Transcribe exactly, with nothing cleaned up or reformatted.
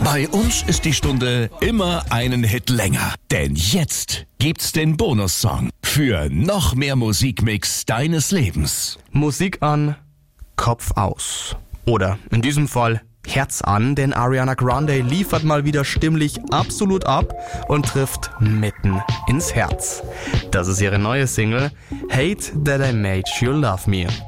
Bei uns ist die Stunde immer einen Hit länger. Denn jetzt gibt's den Bonussong für noch mehr Musikmix deines Lebens. Musik an, Kopf aus. Oder in diesem Fall Herz an, denn Ariana Grande liefert mal wieder stimmlich absolut ab und trifft mitten ins Herz. Das ist ihre neue Single Hate That I Made You Love Me.